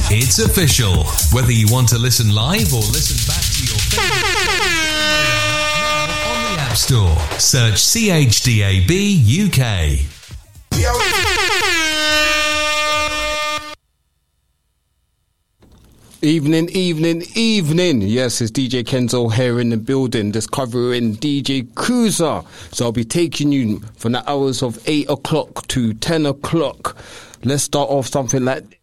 It's official. Whether you want to listen live or listen back to your favorite on the App Store, search CHDAB UK. Evening. Yes, it's DJ Kenzo here in the building, just covering DJ Cruiser. So I'll be taking you from the hours of 8 o'clock to 10 o'clock. Let's start off something like